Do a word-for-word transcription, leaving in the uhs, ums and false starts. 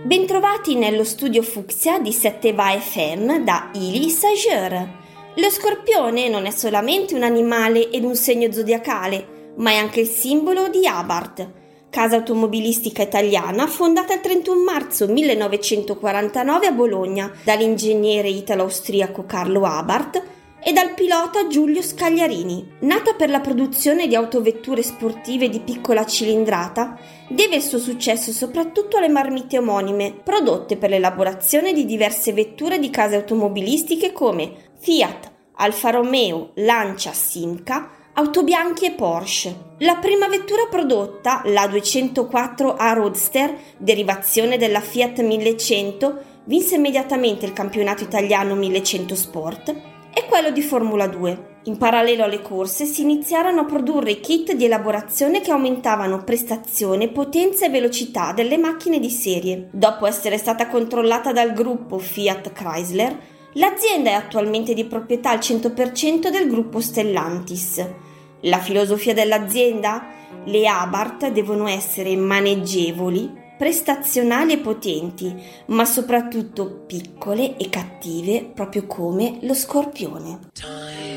Bentrovati nello studio Fucsia di Setteva F M da Ili Sager. Lo scorpione non è solamente un animale ed un segno zodiacale, ma è anche il simbolo di Abarth, casa automobilistica italiana fondata il trentuno marzo millenovecentoquarantanove a Bologna dall'ingegnere italo-austriaco Carlo Abarth e dal pilota Giulio Scagliarini. Nata per la produzione di autovetture sportive di piccola cilindrata, deve il suo successo soprattutto alle marmite omonime, prodotte per l'elaborazione di diverse vetture di case automobilistiche come Fiat, Alfa Romeo, Lancia, Simca, Autobianchi e Porsche. La prima vettura prodotta, la duecentoquattro A Roadster, derivazione della Fiat millecento, vinse immediatamente il campionato italiano millecento Sport, e quello di Formula due. In parallelo alle corse si iniziarono a produrre i kit di elaborazione che aumentavano prestazione, potenza e velocità delle macchine di serie. Dopo essere stata controllata dal gruppo Fiat Chrysler, l'azienda è attualmente di proprietà al cento per cento del gruppo Stellantis. La filosofia dell'azienda? Le Abarth devono essere maneggevoli, prestazionali e potenti, ma soprattutto piccole e cattive, proprio come lo scorpione.